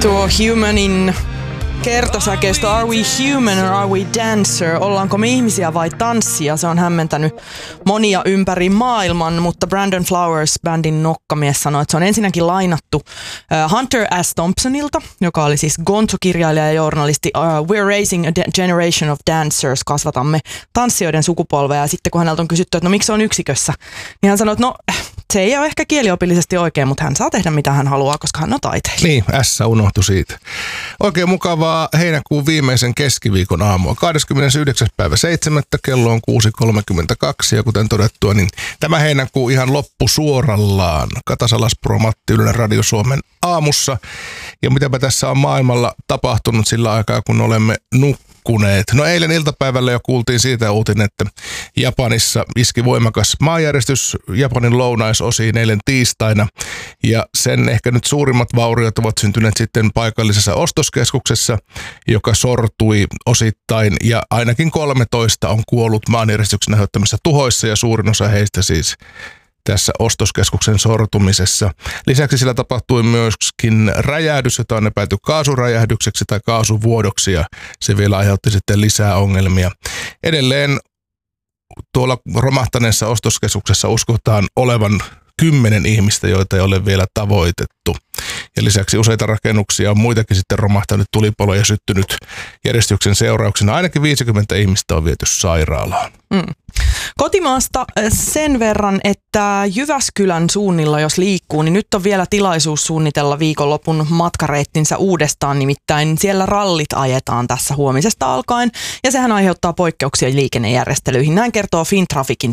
Tuo Humanin kertosäkeistö Are we human or are we dancer? Ollaanko me ihmisiä vai tanssia? Se on hämmentänyt monia ympäri maailman, mutta Brandon Flowers, bändin nokkamies, sanoi, että se on ensinnäkin lainattu Hunter S. Thompsonilta, joka oli siis Gonzo-kirjailija ja journalisti. We're raising a generation of dancers, kasvatamme tanssijoiden sukupolvea. Ja sitten kun häneltä on kysytty, että no miksi se on yksikössä, niin hän sanoi, että no se ei ole ehkä kieliopillisesti oikein, mutta hän saa tehdä mitä hän haluaa, koska hän on taiteilija. Niin, S unohtui siitä. Oikein mukavaa heinäkuun viimeisen keskiviikon aamua. 29.7. kello on 6.32 ja kuten todettua, niin tämä heinäkuu ihan loppu suorallaan. Kata Salaspuro, Matti Ylönen Radio Suomen aamussa. Ja mitäpä tässä on maailmalla tapahtunut sillä aikaa, kun olemme nukkuneet. No eilen iltapäivällä jo kuultiin siitä uutinen, että Japanissa iski voimakas maanjäristys Japanin lounaisosiin eilen tiistaina. Ja sen ehkä nyt suurimmat vauriot ovat syntyneet sitten paikallisessa ostoskeskuksessa, joka sortui osittain ja ainakin 13 on kuollut maanjäristyksen aiheuttamissa tuhoissa ja suurin osa heistä siis tässä ostoskeskuksen sortumisessa. Lisäksi sillä tapahtui myöskin räjähdys, jota on epäilty kaasuräjähdykseksi tai kaasuvuodoksi ja se vielä aiheutti sitten lisää ongelmia. Edelleen tuolla romahtaneessa ostoskeskuksessa uskotaan olevan 10 ihmistä, joita ei ole vielä tavoitettu. Ja lisäksi useita rakennuksia on muitakin sitten romahtanut tulipaloja ja syttynyt järjestyksen seurauksena. Ainakin 50 ihmistä on viety sairaalaan. Kotimaasta sen verran, että Jyväskylän suunnilla jos liikkuu, niin nyt on vielä tilaisuus suunnitella viikonlopun matkareittinsä uudestaan. Nimittäin siellä rallit ajetaan tässä huomisesta alkaen ja sehän aiheuttaa poikkeuksia liikennejärjestelyihin. Näin kertoo Fintraficin